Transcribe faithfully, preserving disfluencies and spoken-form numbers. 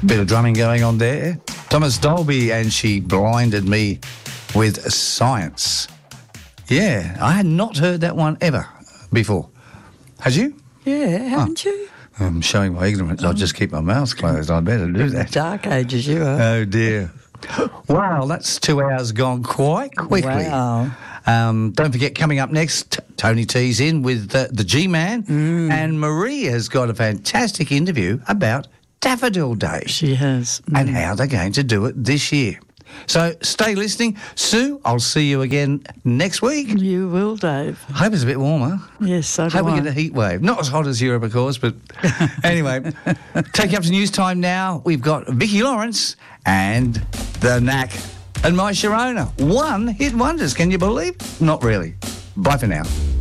Bit of drumming going on there. Thomas Dolby and She Blinded Me with Science. Yeah, I had not heard that one ever before. Had you? Yeah, haven't oh. you? I'm showing my ignorance. I'll just keep my mouth closed. I'd better do that. Dark ages, you are. Oh, dear. Wow, that's two hours gone quite quickly. Wow. Um, don't forget, coming up next, Tony T's in with uh, the G-Man, mm. and Marie has got a fantastic interview about Daffodil Day. She has. Mm. And how they're going to do it this year. So stay listening. Sue, I'll see you again next week. You will, Dave. I hope it's a bit warmer. Yes, so do Hope I. we get a heat wave. Not as hot as Europe, of course, but anyway. Take you up to news time now. We've got Vicky Lawrence and The Knack and My Sharona. One hit wonders. Can you believe? Not really. Bye for now.